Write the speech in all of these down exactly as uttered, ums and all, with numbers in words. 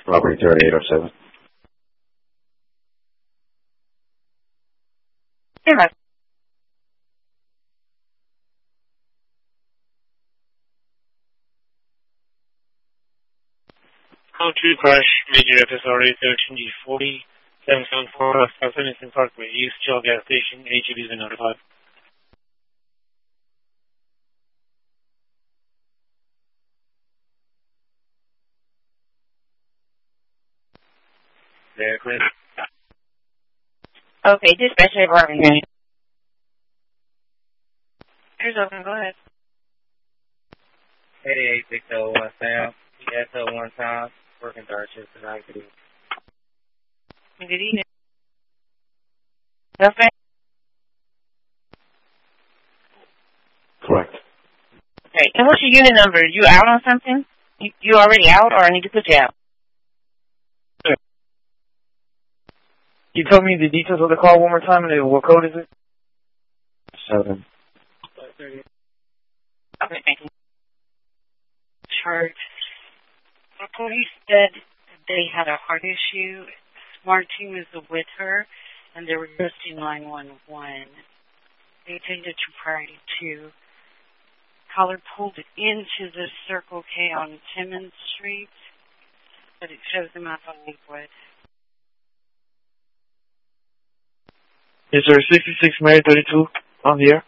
Property thirty-eight oh seven. Yeah. Code two crash, major F S R A thirteen G forty, seven seven four South Henderson Parkway, East Shell Gas Station, H E B's been notified. There, Chris. Okay, dispatcher department. Here's open, go ahead. eighty-eight six oh one Sam, S O one time, working third shift tonight. Good evening. Okay. Correct. Okay, and what's your unit number? You out on something? You, you already out, or I need to put you out? Can you tell me the details of the call one more time, and what code is it? Seven. Okay, thank you. Charge. The police said they had a heart issue. SMART team is with her, and they were ghosting nine one one. They attended to priority two. Caller pulled into the Circle K on Timmons Street, but it shows them out on Lakewood. Is there sixty-six Mary thirty-two on the air?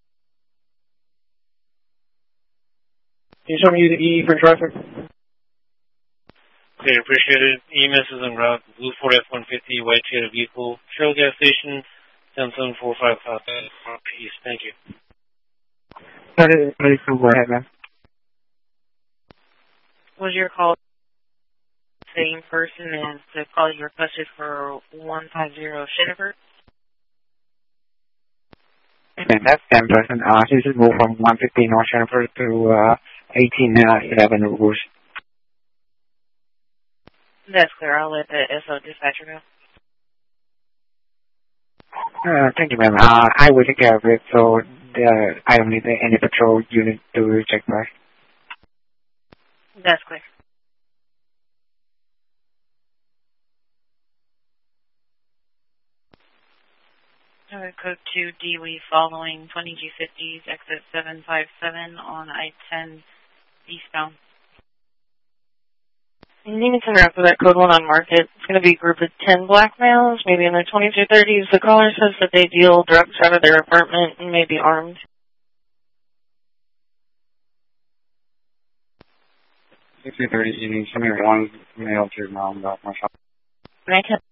Can you show me the E for traffic? Okay, appreciate it. E M S is en route. Blue Ford F one fifty, white shaded vehicle. Shell Gas Station, seven seven four five South East. Thank you. thirty-two, go ahead, man. Was your call the same person as the call you requested for one five zero Shinnifer? And that's ten person. Uh, she should move from one fifteen North Shennifer to uh, eighteen eleven Rouge. That's clear. I'll let the S O dispatcher know. Uh, thank you, ma'am. Uh, I will take care of it, so uh, I don't need any patrol unit to check by. That's clear. Alright, code two Dewey following twenty G fifties, exit seven five seven on I ten eastbound. You need to interrupt for that code one on market. It's going to be a group of ten black males, maybe in their twenties or thirties. The caller says that they deal drugs out of their apartment and may be armed. sixty thirty, you need somebody one male to round up my shop. I can.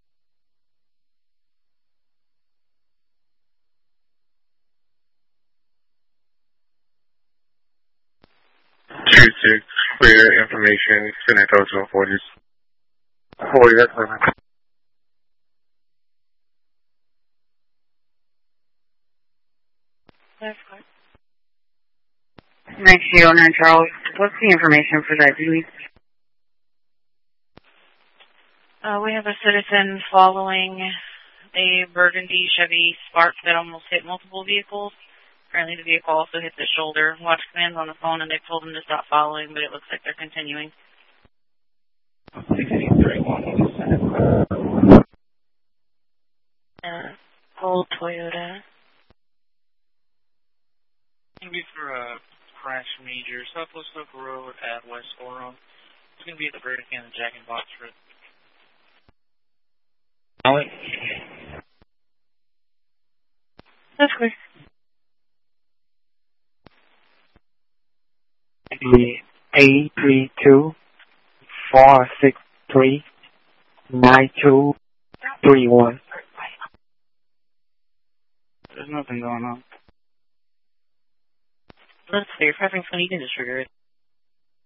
Two six for your information. Send it to forties. Forty. That's perfect. That's good. Next zero nine Charles. What's the information for that, Dewey? Uh, we have a citizen following a burgundy Chevy Spark that almost hit multiple vehicles. Apparently the vehicle also hit the shoulder. Watch commands on the phone, and they told them to stop following, but it looks like they're continuing. Uh, old Toyota. It's going to be for a crash major, Southwest Local Road at West Orem. It's going to be at the break and the Jack and Box Road. That's clear. eight three two, four six three, nine two three one. There's nothing going on. That's clear. If having fun, you can just trigger it.